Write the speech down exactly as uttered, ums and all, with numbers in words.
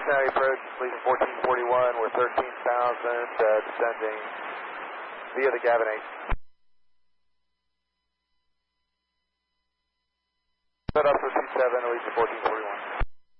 Cincinnati approach, leaving fourteen forty-one, we're thirteen thousand, uh, descending via the Gavin eight. Set up for C seven, leaving fourteen